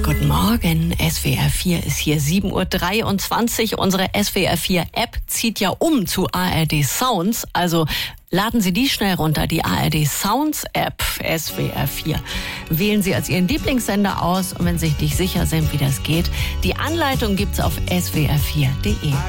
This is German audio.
Guten Morgen, SWR 4 ist hier, 7:23 Uhr. Unsere SWR 4 App zieht ja um zu ARD Sounds, also laden Sie die schnell runter, die ARD Sounds App SWR 4. Wählen Sie als Ihren Lieblingssender aus und wenn Sie sich nicht sicher sind, wie das geht, die Anleitung gibt's auf swr4.de.